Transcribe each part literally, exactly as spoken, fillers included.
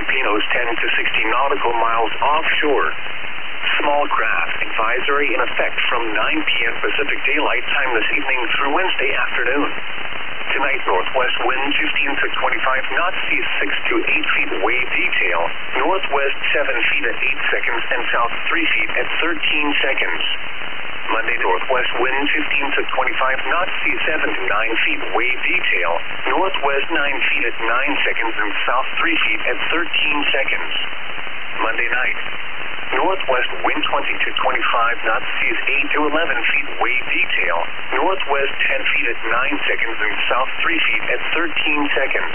Pinos ten to sixteen nautical miles offshore. Small craft advisory in effect from nine p m Pacific Daylight Time this evening through Wednesday afternoon. Tonight, northwest wind fifteen to twenty-five knots, seas six to eight feet, wave detail. Northwest seven feet at eight seconds and south three feet at thirteen seconds. Monday, northwest wind fifteen to twenty-five knots, seas seven to nine feet, wave detail. Northwest nine feet at nine seconds and south three feet at thirteen seconds. Monday night, northwest wind twenty to twenty-five knots, seas eight to eleven feet, wave detail. Northwest ten feet at nine seconds and south three feet at thirteen seconds.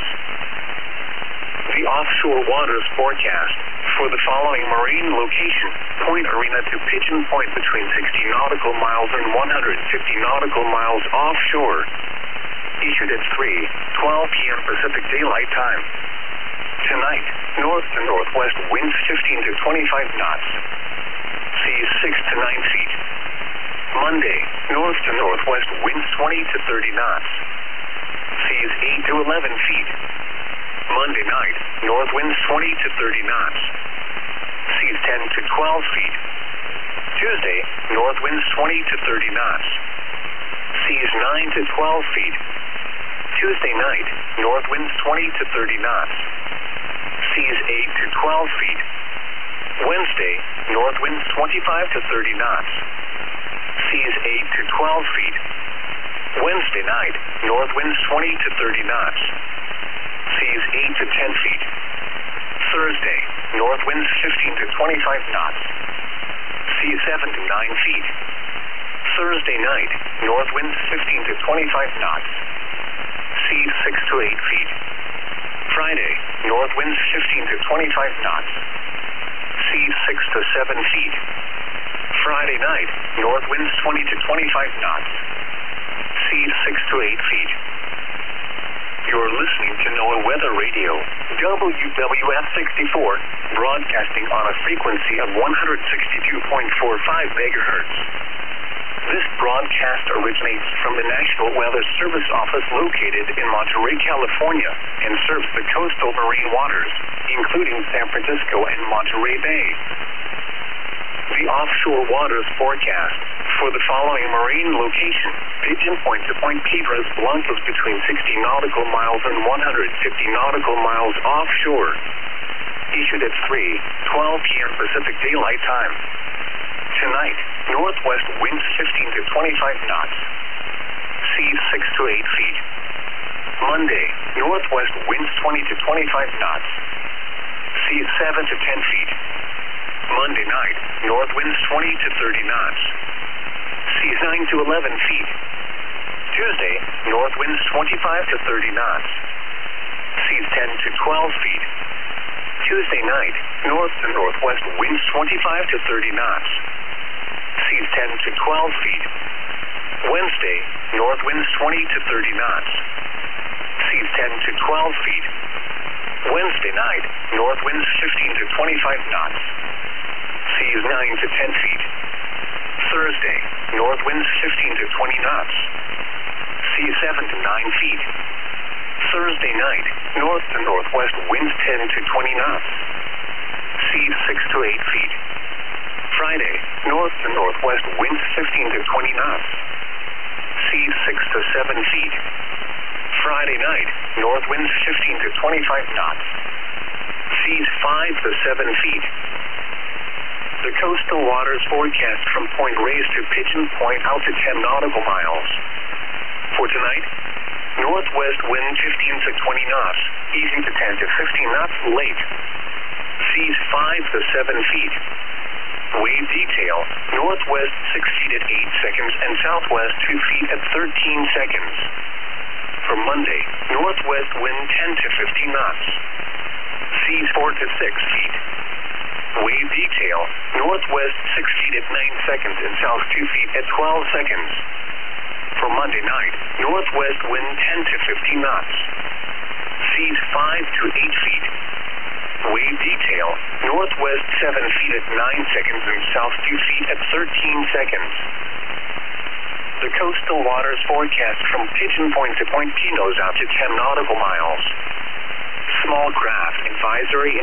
The offshore waters forecast for the following marine location: Point Arena to Pigeon Point between sixty nautical miles and one hundred fifty nautical miles offshore. Issued at three twelve p m Pacific Daylight Time. Tonight, north to northwest winds fifteen to twenty-five knots. Seas six to nine feet. Monday, north to northwest winds twenty to thirty knots. Seas eight to eleven feet. Monday night, north winds twenty to thirty knots. Seas ten to twelve feet. Tuesday, north winds twenty to thirty knots. Seas nine to twelve feet. Tuesday night, north winds twenty to thirty knots. Seas eight to twelve feet. Wednesday, north winds twenty-five to thirty knots. Seas eight to twelve feet. Wednesday night, north winds twenty to thirty knots. Seas eight to ten feet. Thursday, north winds fifteen to twenty-five knots. Seas seven to nine feet. Thursday night, north winds fifteen to twenty-five knots. Seas six to eight feet. Friday, north winds fifteen to twenty-five knots. Seas six to seven feet. Friday night, north winds twenty to twenty-five knots. Seas six to eight feet. You're listening to NOAA Weather Radio, W W F sixty-four, broadcasting on a frequency of one hundred sixty-two point four five megahertz. This broadcast originates from the National Weather Service office located in Monterey, California, and serves the coastal marine waters, including San Francisco and Monterey Bay. The offshore waters forecast for the following marine location: Pigeon Point to Point Piedras Blancas between sixty nautical miles and one hundred fifty nautical miles offshore. Issued at three twelve p m Pacific Daylight Time. Tonight, northwest winds fifteen to twenty-five knots. Seas six to eight feet. Monday, northwest winds twenty to twenty-five knots. Seas seven to ten feet. Monday night, north winds twenty to thirty knots. Seas nine to eleven feet. Tuesday, north winds twenty-five to thirty knots. Seas ten to twelve feet. Tuesday night, north to northwest winds twenty-five to thirty knots. Seas ten to twelve feet. Wednesday, north winds twenty to thirty knots. Seas ten to twelve feet. Wednesday night, north winds fifteen to twenty-five knots. Seas nine to ten feet. Thursday, north winds fifteen to twenty knots. Seas seven to nine feet. Thursday night, north to northwest winds ten to twenty knots. Seas six to eight feet. Friday, north to northwest winds fifteen to twenty knots. Seas six to seven feet. Friday night, north winds fifteen to twenty-five knots. Seas five to seven feet. The coastal waters forecast from Point Reyes to Pigeon Point out to ten nautical miles. For tonight, northwest wind fifteen to twenty knots, easing to ten to fifteen knots late. Seas five to seven feet. Wave detail, northwest six feet at eight seconds and southwest two feet at thirteen seconds. For Monday, northwest wind ten to fifteen knots. Seas four to six feet. Wave detail, northwest six feet at nine seconds and south two feet at twelve seconds. For Monday night, northwest wind ten to fifteen knots. Seas five to eight feet. Wave detail, northwest seven feet at nine seconds and south two feet at thirteen seconds. The coastal waters forecast from Pigeon Point to Point Pinos out to ten nautical miles. Small craft advisory